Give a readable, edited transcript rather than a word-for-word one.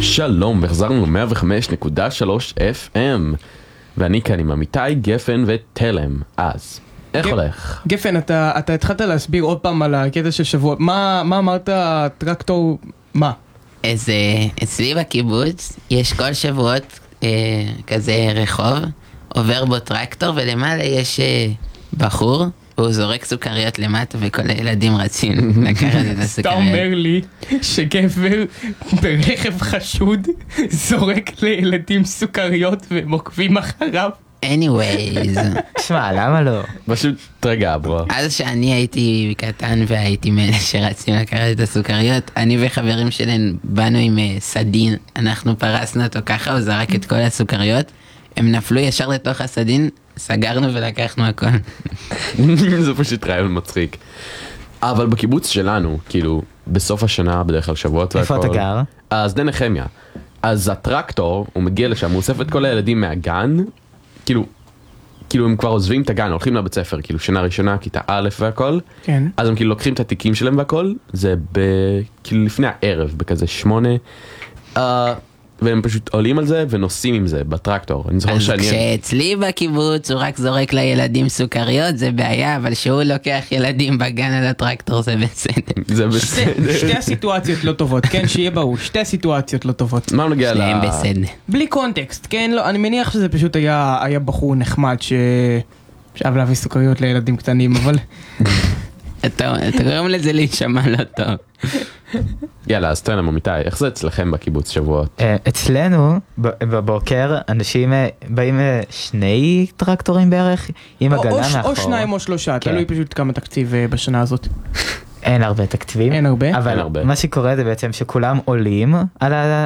שלום, והחזרנו 105.3 FM, ואני כאן עם אמיתי, גפן ותלם. אז, איך הולך? גפן, אתה התחלת להסביר עוד פעם על הקטע של שבוע. מה אמרת, טרקטור, מה? אז אצלי בקיבוץ יש כל שבועות כזה רחוב, עובר בו טרקטור, ולמעלה יש בחור, הוא זורק סוכריות למטה, וכל הילדים רצים לקחת את הסוכריות. אתה אומר לי שגבר ברכב חשוד זורק לילדים סוכריות והם עוקבים אחריו? anyways. שמע, למה לא? פשוט רגע, ברו. אז שאני הייתי קטן והייתי מאלה שרצים לקחת את הסוכריות, אני וחברים שלנו באנו עם סדין, אנחנו פרסנו אותו ככה, הוא זרק את כל הסוכריות, הם נפלו ישר לתוך הסדין, סגרנו ולקחנו הכל. זה פשוט רעיון מצחיק. אבל בקיבוץ שלנו, כאילו, בסוף השנה, בדרך כלל שבועות והכל. איפה אתה גר? אז שדה נחמיה. אז הטרקטור, הוא מגיע לשם, הוא אוסף את כל הילדים מהגן, כאילו הם כבר עוזבים את הגן, הולכים לבית ספר, כאילו שנה ראשונה, כיתה א' והכל. כן. אז הם כאילו לוקחים את התיקים שלהם והכל, זה כאילו לפני הערב, בכזה 8. והם פשוט עולים על זה ונוסעים עם זה בטרקטור. אז כשאצלי בקיבוץ הוא רק זורק לילדים סוכריות, זה בעיה, אבל שהוא לוקח ילדים בגן על הטרקטור זה בסדר. זה בסדר. שתי הסיטואציות לא טובות, כן, שיהיה ברור, שתי הסיטואציות לא טובות. מה נגיע שניהם בסדר. בלי קונטקסט, כן, לא, אני מניח שזה פשוט היה בחור נחמד שאהב להביא סוכריות לילדים קטנים, אבל... אתה גורם לזה להישמע לא טוב. יאללה, אז תן אמיתי, איך זה אצלכם בקיבוץ שבועות? אצלנו בבוקר אנשים באים 2 טרקטורים בערך עם עגלה מאחור. או 2 או 3, תלוי פשוט כמה תקציב בשנה הזאת. אין הרבה תקציבים. אין הרבה. אבל מה שקורה זה בעצם שכולם עולים על